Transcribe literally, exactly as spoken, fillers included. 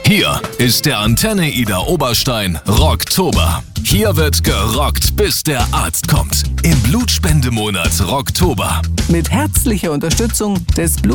Hier ist der Antenne Ida Oberstein Rocktober. Hier wird gerockt, bis der Arzt kommt. Im Blutspendemonat Rocktober. Mit herzlicher Unterstützung des Blut